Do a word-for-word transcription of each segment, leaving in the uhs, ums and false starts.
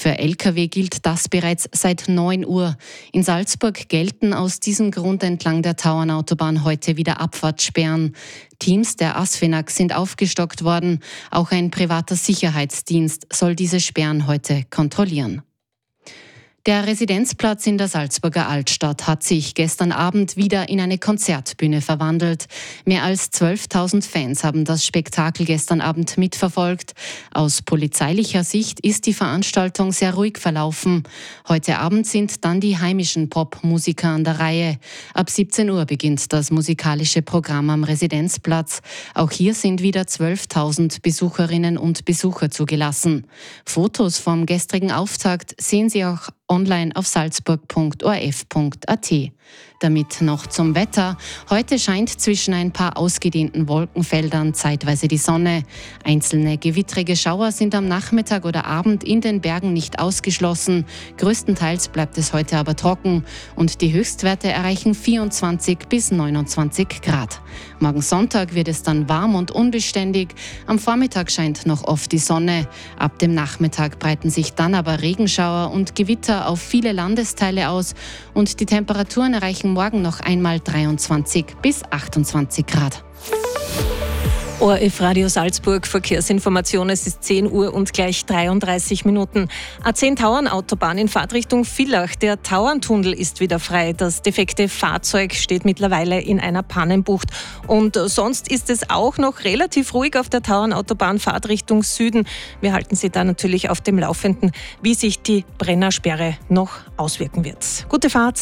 Für L K W gilt das bereits seit neun Uhr. In Salzburg gelten aus diesem Grund entlang der Tauernautobahn heute wieder Abfahrtssperren. Teams der ASFINAG sind aufgestockt worden. Auch ein privater Sicherheitsdienst soll diese Sperren heute kontrollieren. Der Residenzplatz in der Salzburger Altstadt hat sich gestern Abend wieder in eine Konzertbühne verwandelt. Mehr als zwölftausend Fans haben das Spektakel gestern Abend mitverfolgt. Aus polizeilicher Sicht ist die Veranstaltung sehr ruhig verlaufen. Heute Abend sind dann die heimischen Popmusiker an der Reihe. Ab siebzehn Uhr beginnt das musikalische Programm am Residenzplatz. Auch hier sind wieder zwölftausend Besucherinnen und Besucher zugelassen. Fotos vom gestrigen Auftakt sehen Sie auch online auf salzburg punkt o r f punkt a t. Damit noch zum Wetter. Heute scheint zwischen ein paar ausgedehnten Wolkenfeldern zeitweise die Sonne. Einzelne gewittrige Schauer sind am Nachmittag oder Abend in den Bergen nicht ausgeschlossen. Größtenteils bleibt es heute aber trocken und die Höchstwerte erreichen vierundzwanzig bis neunundzwanzig Grad. Morgen Sonntag wird es dann warm und unbeständig. Am Vormittag scheint noch oft die Sonne. Ab dem Nachmittag breiten sich dann aber Regenschauer und Gewitter auf viele Landesteile aus und die Temperaturen erreichen morgen noch einmal dreiundzwanzig bis achtundzwanzig Grad. O R F Radio Salzburg, Verkehrsinformation, es ist zehn Uhr und gleich dreiunddreißig Minuten. A zehn Tauernautobahn in Fahrtrichtung Villach. Der Tauerntunnel ist wieder frei. Das defekte Fahrzeug steht mittlerweile in einer Pannenbucht. Und sonst ist es auch noch relativ ruhig auf der Tauernautobahn Fahrtrichtung Süden. Wir halten Sie da natürlich auf dem Laufenden, wie sich die Brennersperre noch auswirken wird. Gute Fahrt!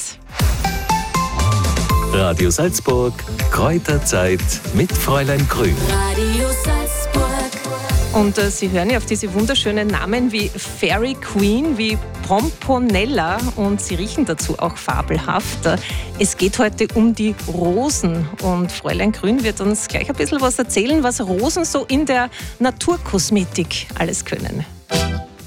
Radio Salzburg, Kräuterzeit mit Fräulein Grün. Radio Salzburg. Und äh, Sie hören ja auf diese wunderschönen Namen wie Fairy Queen, wie Pomponella und sie riechen dazu auch fabelhaft. Es geht heute um die Rosen und Fräulein Grün wird uns gleich ein bisschen was erzählen, was Rosen so in der Naturkosmetik alles können.